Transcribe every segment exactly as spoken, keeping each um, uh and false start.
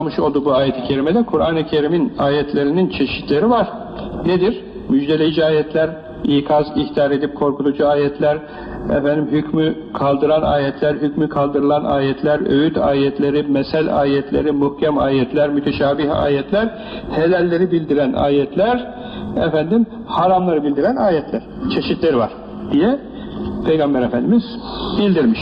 oldu bu ayet-i kerimede. Kur'an-ı Kerim'in ayetlerinin çeşitleri var. Nedir? Müjdeleyici ayetler, ikaz, ihtar edip korkutucu ayetler, efendim hükmü kaldıran ayetler, hükmü kaldırılan ayetler, öğüt ayetleri, mesel ayetleri, muhkem ayetler, müteşabih ayetler, helalleri bildiren ayetler, efendim haramları bildiren ayetler. Çeşitleri var diye Peygamber Efendimiz bildirmiş.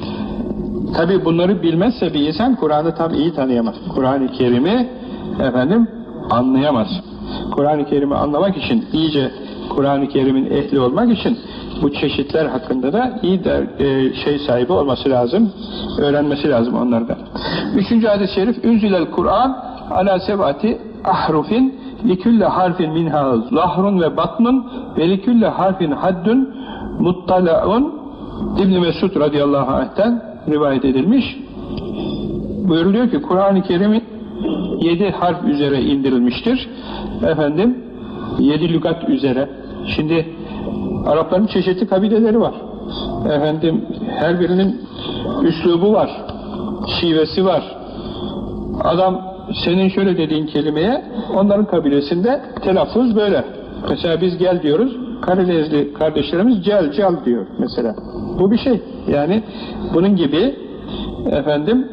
Tabi bunları bilmezse bir insan Kur'an'ı tam iyi tanıyamaz. Kur'an-ı Kerim'i efendim anlayamaz. Kur'an-ı Kerim'i anlamak için, iyice Kur'an-ı Kerim'in ehli olmak için bu çeşitler hakkında da iyi de, e, şey sahibi olması lazım, öğrenmesi lazım onlardan. Üçüncü hadis-i şerif, Ünzilel Kur'an ala sevati ahrufin likülle harfin minha zahrun ve batnun ve likülle harfin haddun muttala'un. İbn-i Mesud radıyallahu anh'ten rivayet edilmiş. Buyuruluyor ki Kur'an-ı Kerim yedi harf üzere indirilmiştir. Efendim yedi lügat üzere. Şimdi Arapların çeşitli kabileleri var. Efendim her birinin üslubu var. Şivesi var. Adam senin şöyle dediğin kelimeye onların kabilesinde telaffuz böyle. Mesela biz gel diyoruz. Karadenizli kardeşlerimiz cal cal diyor mesela. Bu bir şey. Yani bunun gibi efendim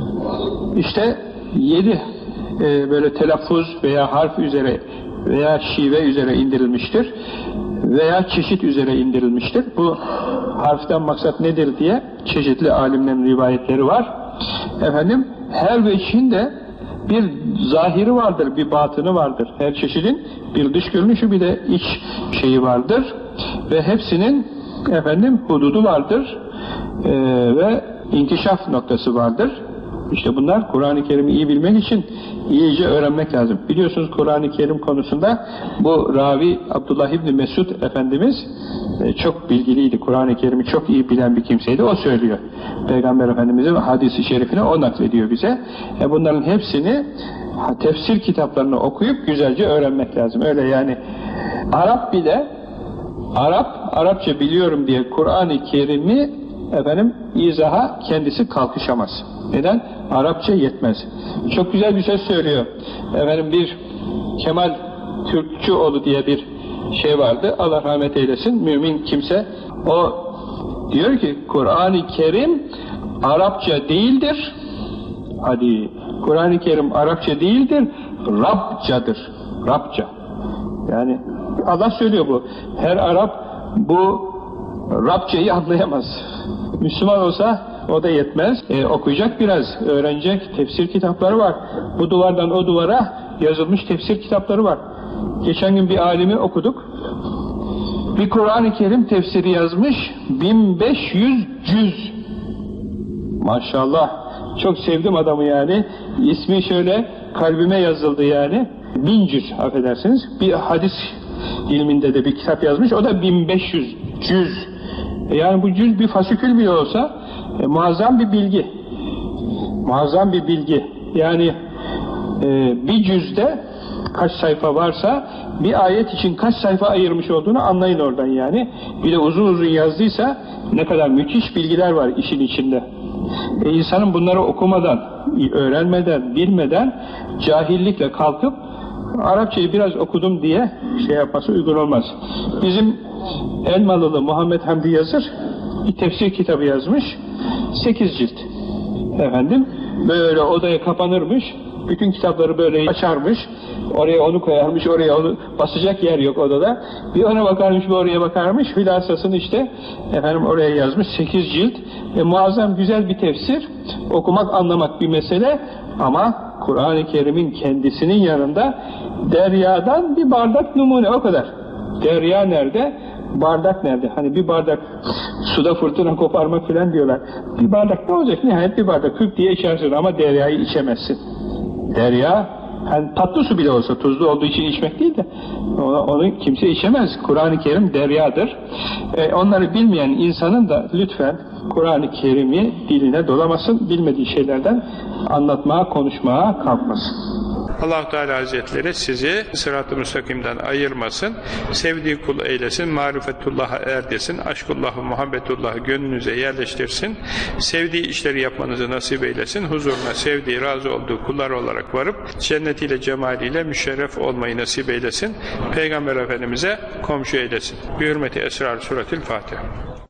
işte yedi e, böyle telaffuz veya harf üzere veya şive üzere indirilmiştir veya çeşit üzere indirilmiştir. Bu harften maksat nedir diye çeşitli alimlerin rivayetleri var. Efendim her veçhin de bir zahiri vardır, bir batını vardır. Her çeşidin bir dış görünüşü bir de iç şeyi vardır. Ve hepsinin efendim hududu vardır ee, ve inkişaf noktası vardır. İşte bunlar Kur'an-ı Kerim'i iyi bilmek için iyice öğrenmek lazım. Biliyorsunuz Kur'an-ı Kerim konusunda bu ravi Abdullah İbni Mesud Efendimiz e, çok bilgiliydi. Kur'an-ı Kerim'i çok iyi bilen bir kimseydi. O söylüyor. Peygamber Efendimiz'in hadisi şerifini o naklediyor bize. E, bunların hepsini tefsir kitaplarını okuyup güzelce öğrenmek lazım. Öyle yani Arap bile Arap, Arapça biliyorum diye Kur'an-ı Kerim'i efendim izaha kendisi kalkışamaz. Neden? Arapça yetmez. Çok güzel bir söz söylüyor. Efendim bir Kemal Türkçüoğlu diye bir şey vardı. Allah rahmet eylesin. Mümin kimse. O diyor ki Kur'an-ı Kerim Arapça değildir. Hadi. Kur'an-ı Kerim Arapça değildir. Rabçadır. Rabça. Yani Allah söylüyor bu. Her Arap bu Rabçayı anlayamaz. Müslüman olsa o da yetmez. E, okuyacak biraz, öğrenecek. Tefsir kitapları var. Bu duvardan o duvara yazılmış tefsir kitapları var. Geçen gün bir alimi okuduk. Bir Kur'an-ı Kerim tefsiri yazmış. bin beş yüz cüz. Maşallah. Çok sevdim adamı yani. İsmi şöyle kalbime yazıldı yani. Bin cüz affedersiniz. Bir hadis ilminde de bir kitap yazmış. O da bin beş yüz cüz. Yani bu cüz bir fasikül bile olsa e, muazzam bir bilgi. Muazzam bir bilgi. Yani e, bir cüzde kaç sayfa varsa bir ayet için kaç sayfa ayırmış olduğunu anlayın oradan yani. Bir de uzun uzun yazdıysa ne kadar müthiş bilgiler var işin içinde. E, insanın bunları okumadan, öğrenmeden, bilmeden cahillikle kalkıp Arapçayı biraz okudum diye şey yapması uygun olmaz. Bizim Elmalılı Muhammed Hamdi Yazır bir tefsir kitabı yazmış. Sekiz cilt. Efendim böyle odaya kapanırmış. Bütün kitapları böyle açarmış. Oraya onu koyarmış, oraya onu basacak yer yok odada. Bir ona bakarmış, bir oraya bakarmış. Hülasasını işte efendim oraya yazmış. Sekiz cilt. E, muazzam güzel bir tefsir. Okumak, anlamak bir mesele ama Kur'an-ı Kerim'in kendisinin yanında deryadan bir bardak numune o kadar. Derya nerede? Bardak nerede? Hani bir bardak suda fırtına koparmak filan diyorlar. Bir bardak ne olacak? Nihayet bir bardak kırk diye içersin ama deryayı içemezsin. Derya, hani tatlı su bile olsa tuzlu olduğu için içmek değil de onu, onu kimse içemez. Kur'an-ı Kerim deryadır. E, onları bilmeyen insanın da lütfen Kur'an-ı Kerim'i diline dolamasın, bilmediği şeylerden anlatmaya, konuşmaya kalkmasın. Allah-u Teala Hazretleri sizi sırat-ı müstakimden ayırmasın, sevdiği kul eylesin, marifetullah'a erdirsin, aşkullahı, muhabbetullahı gönlünüze yerleştirsin, sevdiği işleri yapmanızı nasip eylesin, huzuruna sevdiği, razı olduğu kullar olarak varıp cennetiyle, cemaliyle müşerref olmayı nasip eylesin, Peygamber Efendimiz'e komşu eylesin. Bir hürmeti esrar suretil Fatiha.